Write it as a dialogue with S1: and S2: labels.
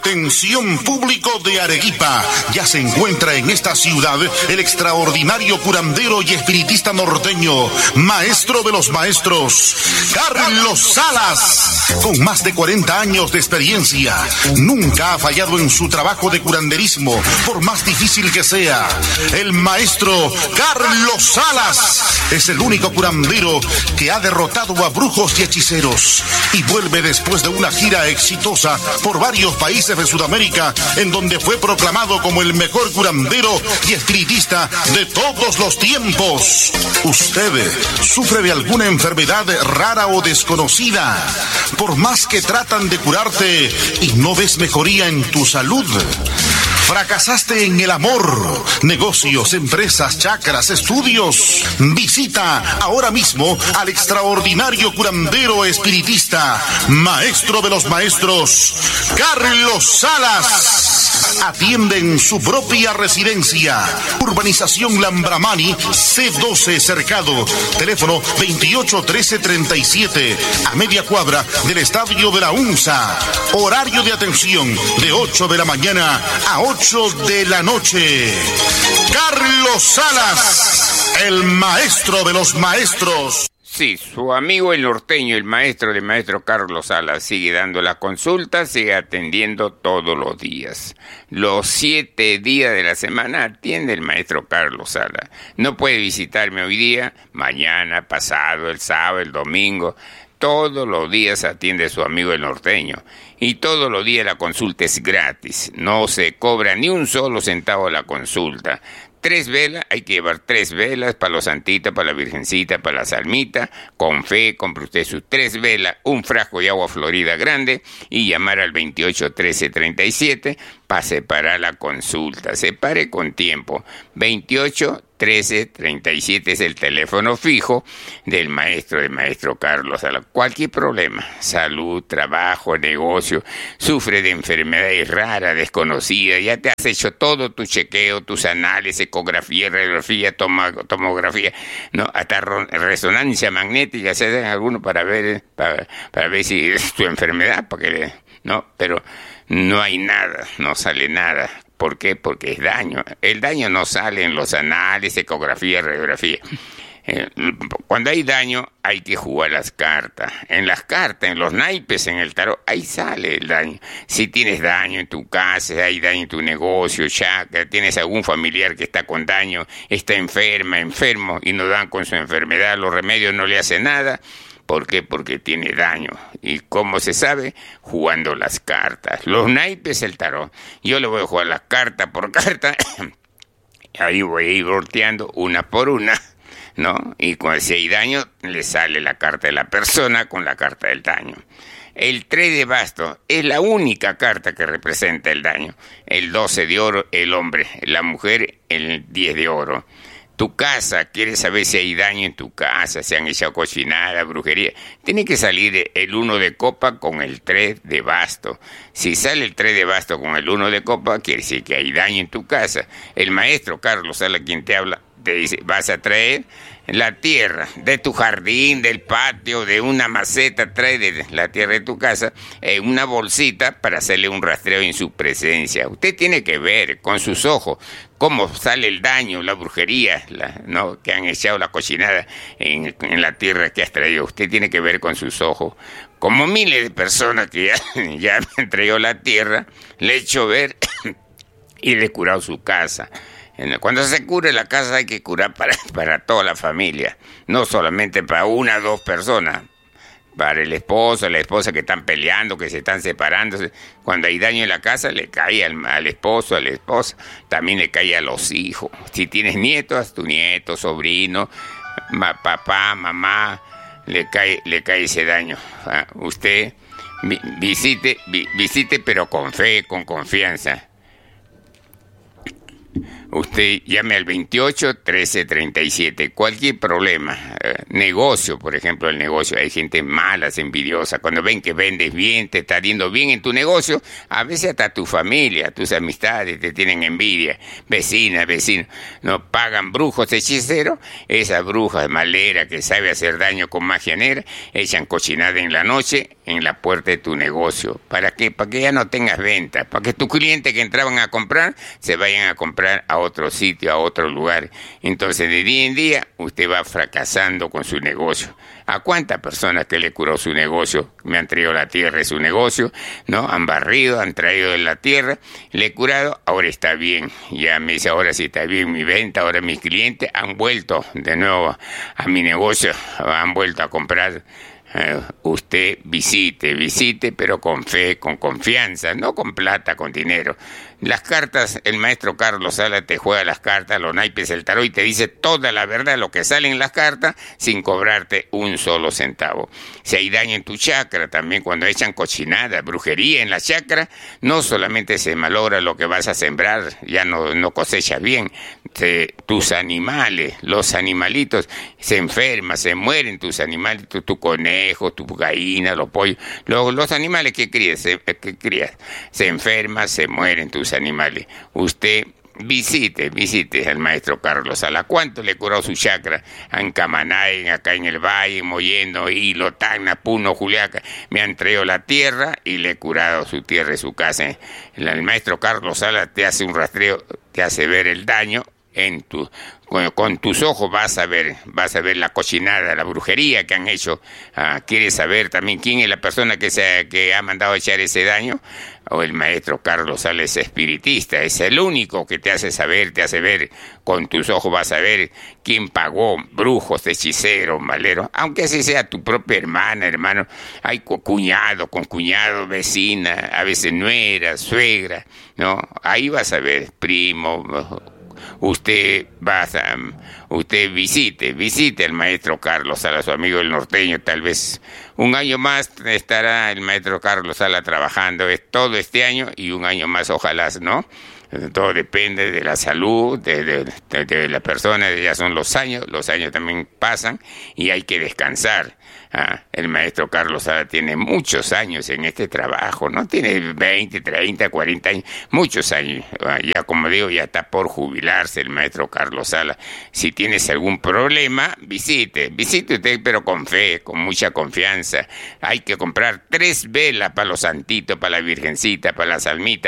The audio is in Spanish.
S1: Atención público de Arequipa, ya se encuentra en esta ciudad el extraordinario curandero y espiritista norteño, maestro de los maestros, Carlos Salas. Con más de 40 años de experiencia, nunca ha fallado en su trabajo de curanderismo, por más difícil que sea. El maestro Carlos Salas es el único curandero que ha derrotado a brujos y hechiceros y vuelve después de una gira exitosa por varios países de Sudamérica, en donde fue proclamado como el mejor curandero y espiritista de todos los tiempos. ¿Usted sufre de alguna enfermedad rara o desconocida? Por más que tratan de curarte y no ves mejoría en tu salud. ¿Fracasaste en el amor, negocios, empresas, chakras, estudios? Visita ahora mismo al extraordinario curandero espiritista, maestro de los maestros, Carlos Salas. Atiende en su propia residencia. Urbanización Lambramani, C12 Cercado. Teléfono 281337, a media cuadra del estadio de la UNSA. Horario de atención de 8 de la mañana a 8 de la noche. Carlos Salas, el maestro de los maestros.
S2: Sí, su amigo el norteño, el maestro de maestro Carlos Salas, sigue dando la consulta, sigue atendiendo todos los días. Los 7 días de la semana atiende el maestro Carlos Salas. No puede visitarme hoy día, mañana, pasado, el sábado, el domingo. Todos los días atiende su amigo el norteño. Y todos los días la consulta es gratis. No se cobra ni un solo centavo la consulta. 3 velas, hay que llevar 3 velas para los santitos, para la virgencita, para la salmita. Con fe, compre usted sus 3 velas, un frasco de agua florida grande y llamar al 281337 para separar la consulta. Separe con tiempo. 281337 es el teléfono fijo del maestro Carlos Salas. Cualquier problema, salud, trabajo, negocio, sufre de enfermedades raras, desconocidas, ya te has hecho todo tu chequeo, tus análisis, ecografía, radiografía, tomografía, ¿no? Hasta resonancia magnética se dan algunos para ver si es tu enfermedad, no, pero no hay nada, no sale nada. ¿Por qué? Porque es daño. El daño no sale en los análisis, ecografía, radiografía. Cuando hay daño hay que jugar las cartas. En las cartas, en los naipes, en el tarot, ahí sale el daño. Si tienes daño en tu casa, hay daño en tu negocio, chakra, tienes algún familiar que está con daño, está enfermo y no dan con su enfermedad, los remedios no le hacen nada. ¿Por qué? Porque tiene daño. ¿Y cómo se sabe? Jugando las cartas. Los naipes, el tarot. Yo le voy a jugar las carta por carta. Ahí voy a ir volteando una por una, ¿no? Y cuando si hay daño, le sale la carta de la persona con la carta del daño. El 3 de bastos es la única carta que representa el daño. El 12 de oro, el hombre. La mujer, el 10 de oro. Tu casa, quieres saber si hay daño en tu casa, si han echado cochinada, brujería. Tiene que salir el 1 de copa con el 3 de basto. Si sale el 3 de basto con el 1 de copa, quiere decir que hay daño en tu casa. El maestro Carlos Salas, quien te habla, te dice, vas a traer la tierra de tu jardín, del patio, de una maceta, trae de la tierra de tu casa, una bolsita para hacerle un rastreo en su presencia. Usted tiene que ver con sus ojos cómo sale el daño, la brujería, ¿no? Que han echado la cochinada en la tierra que has traído. Usted tiene que ver con sus ojos. Como miles de personas que ya me han traído la tierra, le he hecho ver y le he curado su casa. Cuando se cure la casa hay que curar para toda la familia, no solamente para 1 o 2 personas, para el esposo, la esposa que están peleando, que se están separando. Cuando hay daño en la casa le cae al esposo, a la esposa, también le cae a los hijos. Si tienes nietos, a tu nieto, sobrino, papá, mamá, le cae ese daño. Usted visite pero con fe, con confianza. usted llame al 28 13 37. Cualquier problema, negocio, por ejemplo, el negocio. Hay gente mala, envidiosa. Cuando ven que vendes bien, te está yendo bien en tu negocio, a veces hasta tu familia, tus amistades te tienen envidia. Vecinas, vecinos, no pagan brujos hechiceros. Esas brujas maleras que sabe hacer daño con magia negra, echan cochinada en la noche en la puerta de tu negocio. ¿Para qué? Para que ya no tengas venta, para que tus clientes que entraban a comprar se vayan a comprar a otro sitio, a otro lugar. Entonces, de día en día, usted va fracasando con su negocio. ¿A cuántas personas que le curó su negocio? Me han traído la tierra de su negocio, ¿no? Han barrido, han traído de la tierra, le he curado, ahora está bien. Ya me dice, ahora sí está bien mi venta, ahora mis clientes han vuelto de nuevo a mi negocio, han vuelto a comprar. Usted visite, pero con fe, con confianza, no con plata, con dinero. Las cartas, el maestro Carlos Sala te juega las cartas, los naipes, el tarot y te dice toda la verdad, lo que sale en las cartas, sin cobrarte un solo centavo. Si hay daño en tu chakra, también cuando echan cochinada, brujería en la chakra, no solamente se malogra lo que vas a sembrar, ya no cosechas bien, tus animales, los animalitos, se enferman, se mueren tus animalitos, tu conejo, tu gallina, los pollos, los animales que crías, se enferman, se mueren tus animales. Usted visite al maestro Carlos Sala. ¿Cuánto le curó su chakra? En Camanay, acá en el Valle, Mollendo, Hilo, Tacna, Puno, Juliaca. Me han traído la tierra y le he curado su tierra y su casa. El maestro Carlos Sala te hace un rastreo, te hace ver el daño. Con tus ojos vas a ver la cochinada, la brujería que han hecho. ¿Quieres saber también quién es la persona que ha mandado a echar ese daño? O el maestro Carlos Sala es espiritista, es el único que te hace saber, te hace ver, con tus ojos vas a ver quién pagó, brujos, hechiceros, maleros, aunque así sea tu propia hermana, hermano, hay cuñado, vecina, a veces nuera, suegra, ¿no? Ahí vas a ver, primo. Usted visite al maestro Carlos Sala, su amigo el norteño. Tal vez un año más estará el maestro Carlos Sala trabajando, es todo este año y un año más, ojalá, ¿no? Todo depende de la salud, de la persona, ya son los años también pasan y hay que descansar. El maestro Carlos Sala tiene muchos años en este trabajo, ¿no? Tiene 20, 30, 40 años, muchos años. Ya como digo, ya está por jubilarse el maestro Carlos Sala. Si tienes algún problema, visite usted, pero con fe, con mucha confianza. Hay que comprar 3 velas para los santitos, para la virgencita, para las almitas.